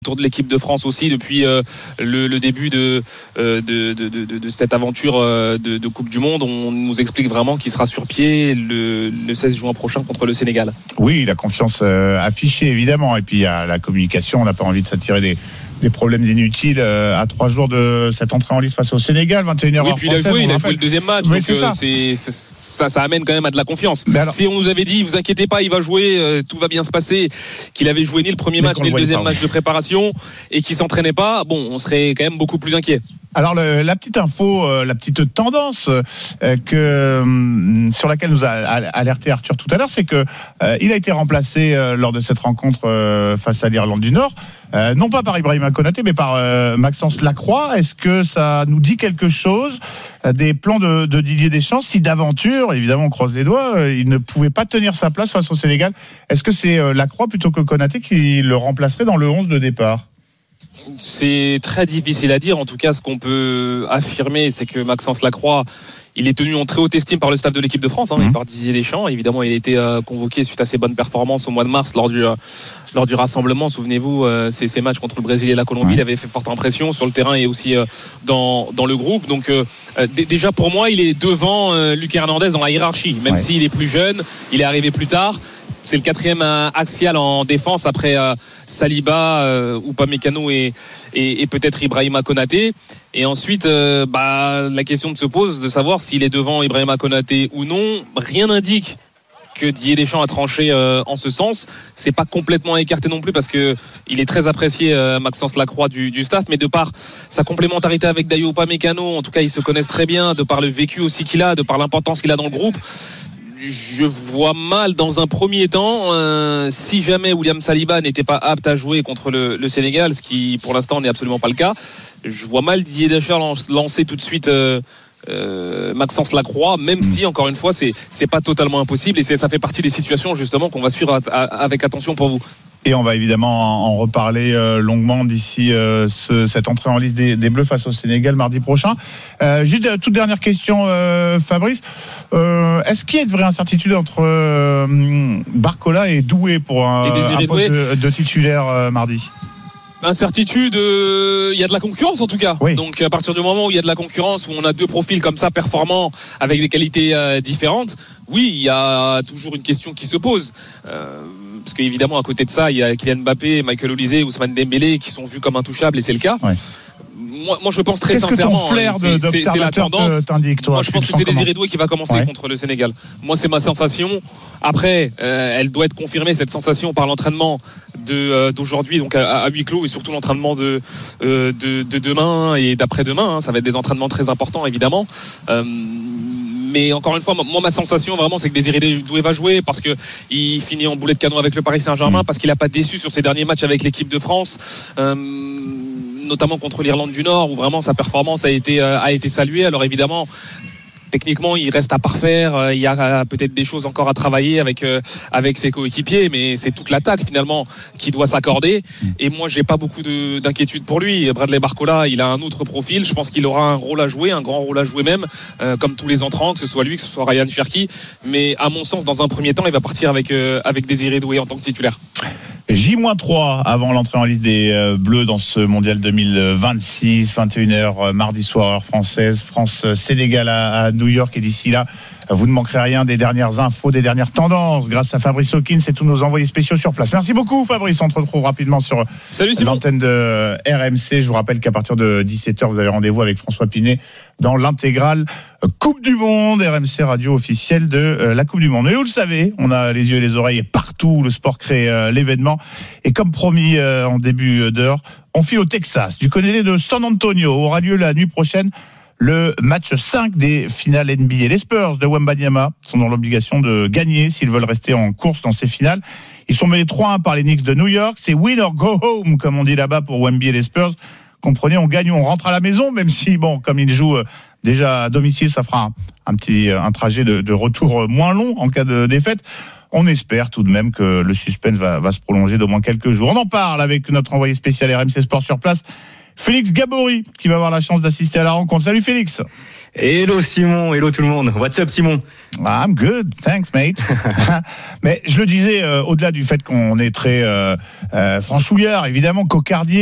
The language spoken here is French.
autour de l'équipe de France aussi depuis le début de cette aventure de Coupe du Monde. On nous explique vraiment qu'il sera sur pied le 16 juin prochain contre le Sénégal. Oui, la confiance affichée évidemment, et puis il y a la communication. On n'a pas envie de s'attirer des problèmes inutiles à 3 jours de cette entrée en liste face au Sénégal, 21h. Oui, puis il a joué le deuxième match, donc ça amène quand même à de la confiance. Si on nous avait dit, vous inquiétez pas, il va jouer, tout va bien se passer, qu'il avait joué ni le premier match ni le deuxième match de préparation et qu'il s'entraînait pas, bon, on serait quand même beaucoup plus inquiet. Alors la petite info, la petite tendance sur laquelle nous a alerté Arthur tout à l'heure, c'est que il a été remplacé lors de cette rencontre face à l'Irlande du Nord, non pas par Ibrahima Konaté, mais par Maxence Lacroix. Est-ce que ça nous dit quelque chose des plans de Didier Deschamps, si d'aventure, évidemment on croise les doigts, il ne pouvait pas tenir sa place face au Sénégal? Est-ce que c'est Lacroix plutôt que Konaté qui le remplacerait dans le 11 de départ? C'est très difficile à dire. En tout cas, ce qu'on peut affirmer, c'est que Maxence Lacroix, il est tenu en très haute estime par le staff de l'équipe de France, et par Didier Deschamps. Évidemment, il a été convoqué suite à ses bonnes performances au mois de mars lors du rassemblement. Souvenez-vous, ces matchs contre le Brésil et la Colombie, il avait fait forte impression sur le terrain et aussi dans le groupe. Donc déjà pour moi, il est devant Lucas Hernandez dans la hiérarchie, même s'il est plus jeune, il est arrivé plus tard. C'est le 4e axial en défense après Saliba, Upamecano et peut-être Ibrahima Konaté. Et ensuite, la question se pose de savoir s'il est devant Ibrahima Konaté ou non. Rien n'indique que Didier Deschamps a tranché en ce sens. C'est pas complètement écarté non plus parce que il est très apprécié, Maxence Lacroix du staff, mais de par sa complémentarité avec Dayo Upamecano, en tout cas ils se connaissent très bien, de par le vécu aussi qu'il a, de par l'importance qu'il a dans le groupe. Je vois mal dans un premier temps, si jamais William Saliba n'était pas apte à jouer contre le Sénégal, ce qui pour l'instant n'est absolument pas le cas, je vois mal Didier Deschamps lancer tout de suite Maxence Lacroix, même si encore une fois c'est pas totalement impossible et ça fait partie des situations justement qu'on va suivre avec attention pour vous. Et on va évidemment en reparler longuement d'ici cette entrée en liste des Bleus face au Sénégal mardi prochain. Juste toute dernière question, Fabrice. Est-ce qu'il y a de vraies incertitudes entre Barcola et Doué pour un poste de titulaire mardi? Incertitude, il y a de la concurrence en tout cas. Oui. Donc à partir du moment où il y a de la concurrence, où on a deux profils comme ça performants avec des qualités différentes, oui, il y a toujours une question qui se pose. Parce qu'évidemment à côté de ça, il y a Kylian Mbappé, Michael Olise, Ousmane Dembélé qui sont vus comme intouchables et c'est le cas. Ouais. Moi je pense très sincèrement, c'est la tendance. Moi je pense que c'est Désiré Doué qui va commencer contre le Sénégal. Moi c'est ma sensation. Après, elle doit être confirmée cette sensation par l'entraînement d'aujourd'hui, donc à huis clos, et surtout l'entraînement de demain et d'après-demain. Ça va être des entraînements très importants évidemment. Mais encore une fois, moi ma sensation vraiment c'est que Désiré Doué va jouer parce que il finit en boulet de canon avec le Paris Saint-Germain, parce qu'il n'a pas déçu sur ses derniers matchs avec l'équipe de France. Notamment contre l'Irlande du Nord où vraiment sa performance a été saluée. Alors évidemment techniquement il reste à parfaire, il y a peut-être des choses encore à travailler avec ses coéquipiers, mais c'est toute l'attaque finalement qui doit s'accorder. Et moi j'ai pas beaucoup d'inquiétude pour lui. Bradley Barcola, il a un autre profil, je pense qu'il aura un rôle à jouer, un grand rôle à jouer même, comme tous les entrants, que ce soit lui, que ce soit Ryan Cherki, mais à mon sens dans un premier temps il va partir avec Désiré Doué en tant que titulaire. J-3 avant l'entrée en liste des Bleus dans ce mondial 2026, 21h mardi soir heure française, France-Sénégal à New York. Et d'ici là, vous ne manquerez rien des dernières infos, des dernières tendances grâce à Fabrice Hawkins et tous nos envoyés spéciaux sur place. Merci beaucoup Fabrice, on te retrouve rapidement sur l'antenne de RMC. Je vous rappelle qu'à partir de 17h, vous avez rendez-vous avec François Pinet dans l'intégrale Coupe du Monde, RMC radio officielle de la Coupe du Monde. Et vous le savez, on a les yeux et les oreilles partout où le sport crée l'événement. Et comme promis en début d'heure, on file au Texas. Du côté de San Antonio aura lieu la nuit prochaine le match 5 des finales NBA. Les Spurs de Wembanyama sont dans l'obligation de gagner s'ils veulent rester en course dans ces finales. Ils sont menés 3-1 par les Knicks de New York. C'est win or go home, comme on dit là-bas pour Wemby et les Spurs. Comprenez, on gagne ou on rentre à la maison, même si, comme ils jouent déjà à domicile, ça fera un trajet de retour moins long en cas de défaite. On espère tout de même que le suspense va se prolonger d'au moins quelques jours. On en parle avec notre envoyé spécial RMC Sport sur place, Félix Gabory, qui va avoir la chance d'assister à la rencontre. Salut Félix. Hello Simon, hello tout le monde. What's up Simon? I'm good, thanks mate. Mais je le disais, au-delà du fait qu'on est très franchouillard, évidemment, cocardier.